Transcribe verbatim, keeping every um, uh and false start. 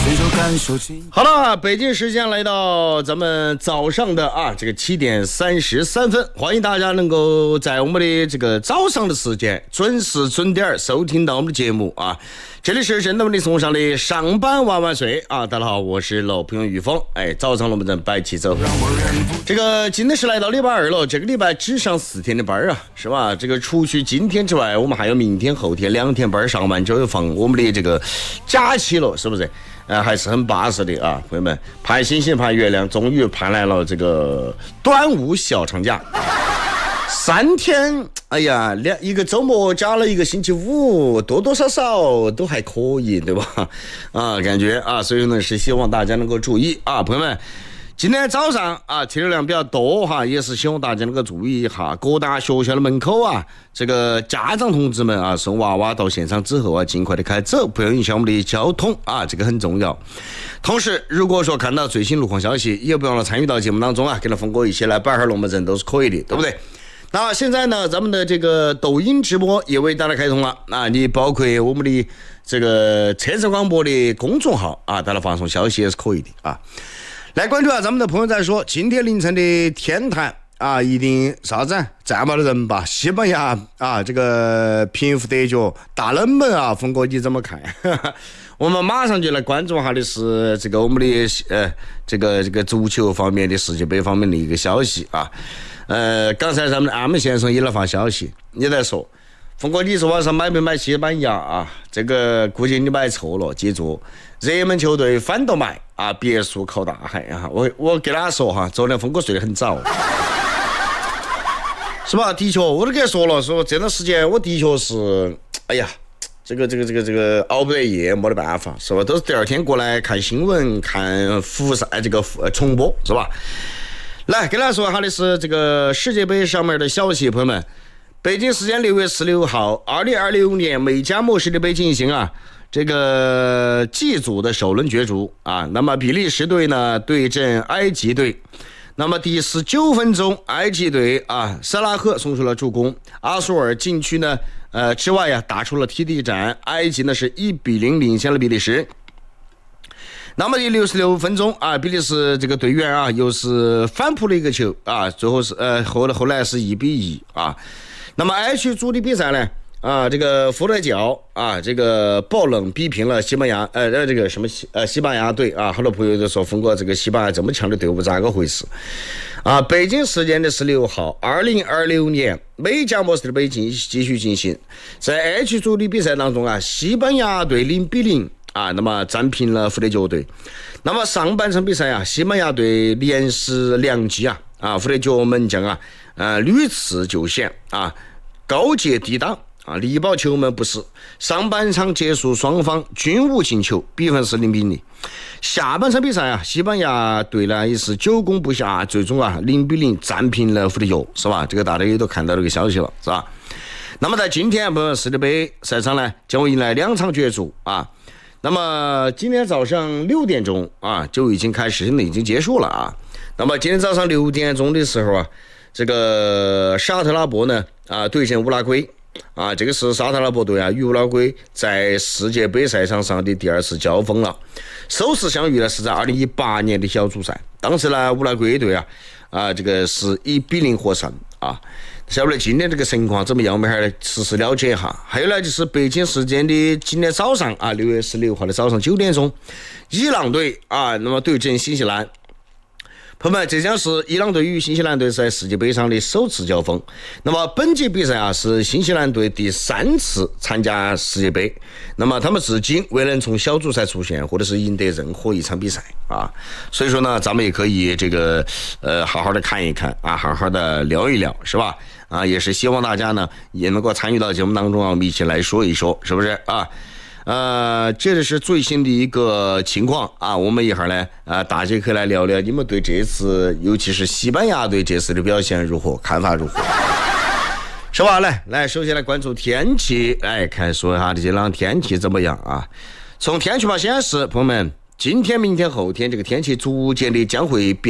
好了，北京时间来到咱们早上的啊这个七点三十三分，欢迎大家能够在我们的这个早上的时间准时准点收听到我们的节目啊。这里是真的为你送上的上班万万岁啊！大家好，我是老朋友于峰。哎，早上我们正摆起走。这个今天是来到礼拜二了，这个礼拜只上四天的班啊，是吧？这个除去今天之外，我们还有明天、后天两天班上完之后又放我们的这个假期了，是不是？呃，还是很巴适的啊，朋友们，盼星星盼月亮，终于盼来了这个端午小长假，三天，哎呀，两一个周末加了一个星期五，多多少少都还可以，对吧？啊，感觉啊，所以呢是希望大家能够注意啊，朋友们。今天早上啊，车流量比较多哈，也是希望大家能够注意一下，各大学校的门口啊，这个家长同志们啊，送娃娃到现场之后啊，尽快的开走，不要影响我们的交通啊，这个很重要。同时，如果说看到最新路况消息，也不要了参与到节目当中啊，跟着峰哥一起来摆下龙门阵都是可以的，对不对？那现在呢，咱们的这个抖音直播也为大家开通了，那你包括我们的这个车子广播的公众号啊，大家发送消息也是可以的啊。来关注啊！咱们的朋友在说，今天凌晨的天坛啊，一定啥子站满了人吧？西班牙啊，这个贫富得角大冷门啊，峰哥你怎么看？我们马上就来关注一下的是这个我们的呃这个这个足球方面的世界杯方面的一个消息啊。呃，刚才咱们的阿门先生也来发消息，你在说。峰哥，你昨晚上买没买西班牙啊？这个估计你买错了，记住，热门球队反倒买啊，别墅靠大海啊！我我给大家说哈，昨天峰哥睡得很早，是吧？的确，我都给他说了，说这段时间我的确是，哎呀，这个这个这个这个熬不得夜，没得办法，是吧？都是第二天过来看新闻、看复赛这个重播，是吧？来，跟大家说一下的是这个世界杯上面的消息，朋友们。北京时间六月十六号，二零二六年美加墨世界杯进行啊，这个 G 组的首轮角逐啊，那么比利时队呢对阵埃及队，那么第十九分钟，埃及队啊，萨拉赫送出了助攻，阿苏尔禁区呢呃之外啊打出了踢地战，埃及呢是一比零领先了比利时。那么第六十六分钟啊，比利时这个队员啊又是反扑了一个球啊，最后是呃后来后来是一比一啊。那么 H 组的比赛呢啊，这个佛勒角啊，这个爆冷逼平了西班牙呃呃这个什么呃西班牙队啊，很多朋友都说峰哥这个西班牙这么强的队伍咋个回事啊？北京时间的十六号，二零二六年美加墨世界杯继续进行，在 H 组的比赛当中啊，西班牙队零比零啊，那么战平了佛勒角队。那么上半场比赛啊，西班牙队连失两记啊啊，佛勒角门将啊呃屡次救险啊。高阶抵挡啊，力保球门不失。上半场结束，双方均无进球，比分是零比零。下半场比赛啊，西班牙队呢也是久攻不下，最终啊零比零战平了佛勒角，是吧？这个大家也都看到这个消息了，是吧？那么在今天不世界杯赛场呢，将会迎来两场角逐啊。那么今天早上六点钟啊就已经开始，现在已经结束了啊。那么今天早上六点钟的时候啊，这个沙特拉伯呢啊对阵乌拉圭啊，这个是沙特拉伯队啊与乌拉圭在世界杯赛场上的第二次交锋了。首次相遇呢是在二零一八年的小组赛，当时呢乌拉圭队啊啊这个是一比零获胜啊。晓不得今天这个情况怎么样？我们还来实时了解一下。还有呢，就是北京时间的今天早上啊，六月十六号的早上九点钟，伊朗队啊，那么对阵新西兰。朋友们，这将是伊朗队与新西兰队在世界杯上的首次交锋。那么本届比赛啊，是新西兰队第三次参加世界杯。那么他们至今未能从小组赛出线，或者是赢得任何一场比赛啊。所以说呢，咱们也可以这个呃好好的看一看啊，好好的聊一聊，是吧？啊，也是希望大家呢也能够参与到节目当中啊，我们一起来说一说，是不是啊？呃，这就是最新的一个情况啊，我们一会儿呢，呃，大家可以来聊聊你们对这次，尤其是西班牙队这次的表现如何，看法如何，是吧？来来，首先来关注天气，来看说一下这两天气怎么样啊？从天气预报显示，朋友们，今天、明天、后天这个天气逐渐的将会变。